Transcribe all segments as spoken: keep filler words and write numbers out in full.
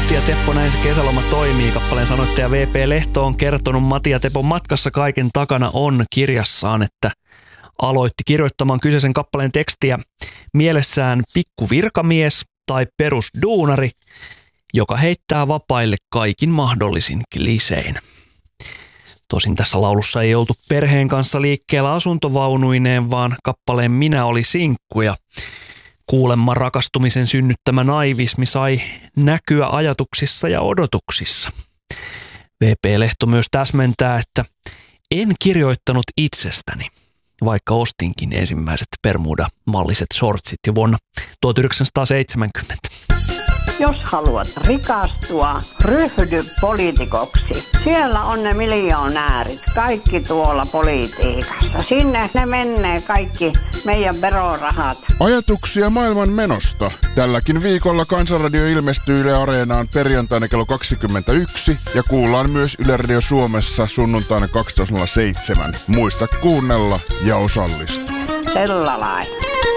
Matti ja Teppo, näin se kesäloma toimii. Kappaleen sanoittaja V P Lehto on kertonut Matti ja Tepon matkassa kaiken takana on kirjassaan, että aloitti kirjoittamaan kyseisen kappaleen tekstiä mielessään pikkuvirkamies tai perusduunari, joka heittää vapaille kaikin mahdollisin klisein. Tosin tässä laulussa ei oltu perheen kanssa liikkeellä asuntovaunuineen, vaan kappaleen Minä oli sinkku ja kuulemma rakastumisen synnyttämä naivismi sai näkyä ajatuksissa ja odotuksissa. V P Lehto myös täsmentää, että en kirjoittanut itsestäni, vaikka ostinkin ensimmäiset Bermuda-malliset shortsit jo vuonna tuhatyhdeksänsataaseitsemänkymmentä. Jos haluat rikastua, ryhdy poliitikoksi. Siellä on ne miljoonäärit, kaikki tuolla politiikassa. Sinne ne menee kaikki meidän verorahat. Ajatuksia maailman menosta. Tälläkin viikolla Kansanradio ilmestyy Yle Areenaan perjantaina kello kaksikymmentäyksi ja kuullaan myös Yle Radio Suomessa sunnuntaina kaksitoista nolla seitsemän. Muista kuunnella ja osallistua. Sellainen.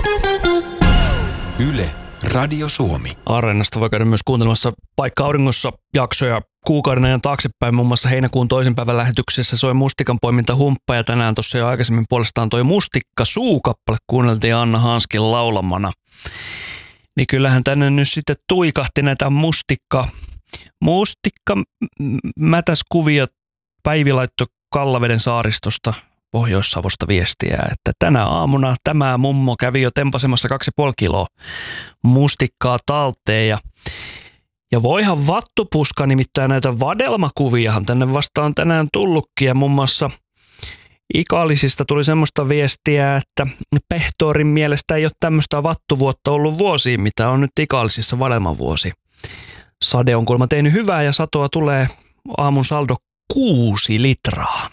Yle Radio Suomi. Areenasta voi käydä myös kuuntelemassa Paikka auringossa jaksoja kuukauden ajan taaksepäin. Muun muassa heinäkuun toisen päivän lähetyksessä soi Mustikan poiminta humppa ja tänään tuossa jo aikaisemmin puolestaan toi Mustikka suukappale kuunneltiin Anna Hanskin laulamana. Niin kyllähän tänne nyt sitten tuikahti näitä mustikka, mustikka mätäskuvia. Päivi laittoi Kallaveden saaristosta Pohjois-Savosta viestiä, että tänä aamuna tämä mummo kävi jo tempasemassa kaksi ja puoli kiloa mustikkaa talteen ja, ja voihan vattupuska, nimittäin näitä vadelmakuviahan tänne vastaan tänään tullutkin ja muun muassa Ikaalisista tuli semmoista viestiä, että Pehtoorin mielestä ei ole tämmöistä vattuvuotta ollut vuosiin, mitä on nyt Ikaalisissa vadelmavuosi. Sade on kuulemma tehnyt hyvää ja satoa tulee aamun saldo kuusi litraa.